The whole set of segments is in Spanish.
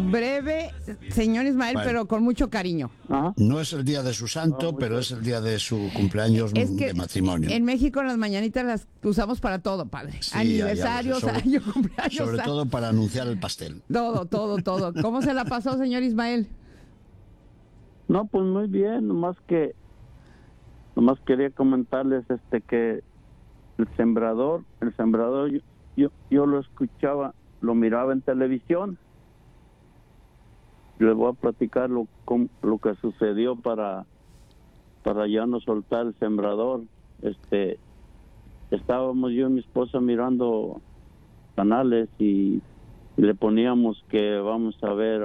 Breve, señor Ismael, Bueno. pero con mucho cariño. Ajá. No es el día de su santo, pero es el día de su cumpleaños Es que de matrimonio. en México las mañanitas las usamos para todo, padre. Sí, Aniversarios, ya lo sé. año, cumpleaños. Sobre todo para anunciar el pastel. Todo. ¿Cómo se la pasó, señor Ismael? No, pues muy bien, nomás quería comentarles que el sembrador yo lo escuchaba, lo miraba en televisión. Les voy a platicar lo que sucedió para ya no soltar el sembrador. Estábamos yo y mi esposa mirando canales y le poníamos que vamos a ver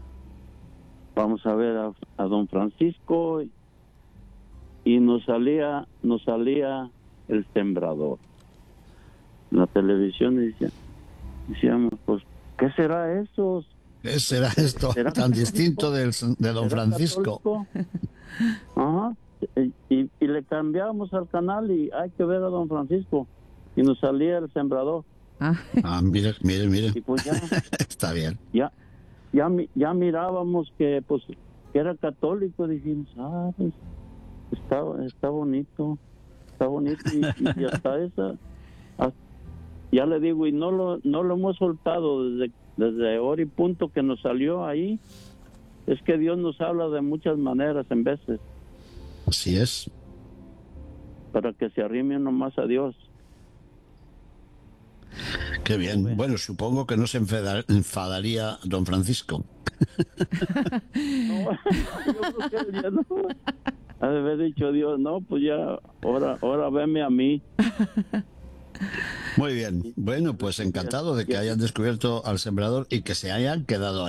a don Francisco y nos salía el sembrador en la televisión y decíamos, pues, ¿qué será eso? ¿Qué será esto ¿Será tan católico? distinto de don ¿Será Francisco? católico? Ajá. Y le cambiábamos al canal y hay que ver a don Francisco y nos salía el sembrador. Ah, mire. Y pues ya Está bien. ya mirábamos que era católico. Dijimos, pues, está bonito y hasta esa ya le digo, y no lo hemos soltado desde hora y punto que nos salió ahí. Es que Dios nos habla de muchas maneras en veces, Así es. para que se arrime uno más a Dios. Qué bien. Bueno, supongo que no se enfadaría don Francisco. No, yo creo que ya no. Ha de haber dicho Dios, no, pues ya, ahora veme a mí. Muy bien. Bueno, pues encantado de que hayan descubierto al sembrador y que se hayan quedado ahí.